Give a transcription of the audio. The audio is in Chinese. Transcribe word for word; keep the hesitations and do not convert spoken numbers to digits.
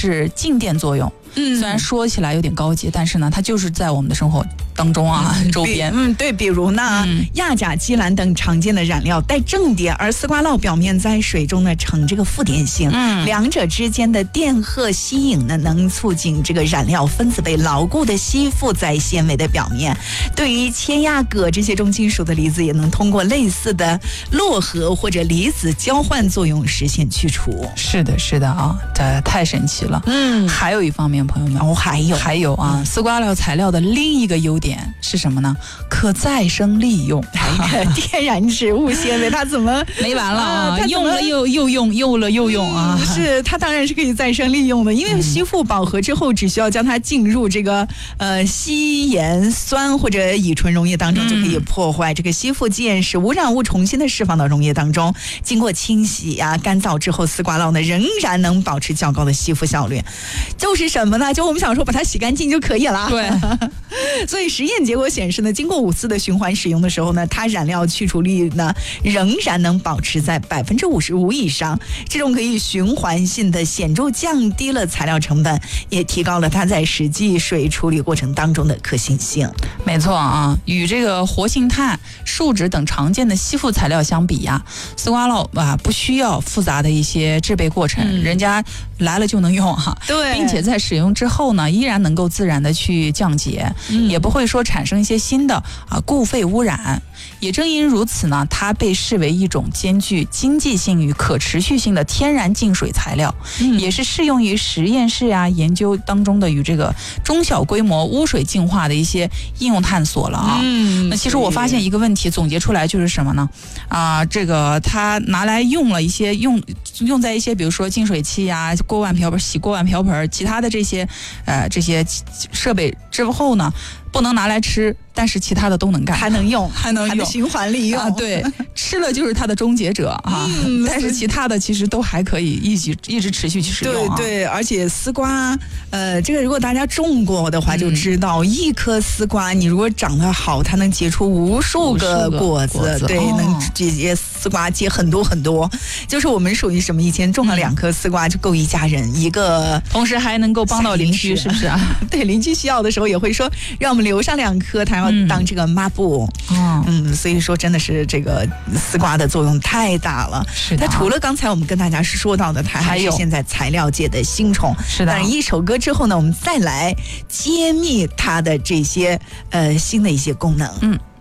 是静电作用。 嗯， 虽然说起来有点高级，但是呢，它就是在我们的生活当中啊，嗯、周边。 嗯，对，比如呢，嗯、亚甲基蓝等常见的染料带正电，而丝瓜酪表面在水中呢呈这个负电性，嗯，两者之间的电荷吸引呢，能促进这个染料分子被牢固的吸附在纤维的表面。对于铅、氩、铬这些重金属的离子，也能通过类似的络合或者离子交换作用实现去除。 是的，是的啊，这太神奇了。嗯，还有一方面。朋友们， 哦，还有还有啊，丝瓜料材料的另一个优点是什么呢？可再生利用。 天然植物纤维，它怎么没完了啊？用了又又用，用了又用啊！ 嗯、是，它当然是可以再生利用的，因为吸附饱和之后，只需要将它进入这个呃稀盐酸或者乙醇溶液当中，就可以破坏这个吸附件，使污染物重新的释放到溶液当中。经过清洗啊、干燥之后，丝瓜酪呢仍然能保持较高的吸附效率。就是什么？就我们想说把它洗干净就可以了。 对， 所以实验结果显示呢，经过五次的循环使用的时候呢，它染料去除率呢仍然能保持在百分之五十五以上。这种可以循环性的显著降低了材料成本，也提高了它在实际水处理过程当中的可行性。 没错啊，与这个活性炭、树脂等常见的吸附材料相比呀、啊，丝瓜酪啊不需要复杂的一些制备过程，嗯、人家来了就能用哈、啊。 对， 并且在使用之后呢，依然能够自然的去降解，嗯、也不会说产生一些新的啊固废污染。也正因如此呢，它被视为一种兼具经济性与可持续性的天然净水材料，嗯、也是适用于实验室啊研究当中的与这个中小规模污水净化的一些应用探索了啊。嗯、那其实我发现一个问题，总结出来就是什么呢？啊、呃，这个它拿来用了一些用用在一些比如说净水器啊、锅碗瓢盆、洗锅碗瓢盆、其他的这些呃这些设备之后呢，不能拿来吃。但是其他的都能干， 还能用， 还能用， 还能循环利用。 啊、对，吃了就是它的终结者啊。嗯、但是其他的其实都还可以一直一直持续去使用、啊。 对对，而且丝瓜，呃，这个如果大家种过的话，就知道、嗯、一颗丝瓜，你如果长得好，它能结出无数个果子， 果子对，哦、能结丝瓜结很多很多。就是我们属于什么？以前种了两颗丝瓜就够一家人，嗯、一个， 同时还能够帮到邻居，是不是啊？ 对，邻居需要的时候也会说，让我们留上两颗，它要当这个抹布。 嗯嗯，所以说真的是这个丝瓜的作用太大了。 是的， 它除了刚才我们跟大家说到的，它还是现在材料界的新宠。 是的。 但是一首歌之后呢，我们再来揭秘它的这些呃新的一些功能。 嗯。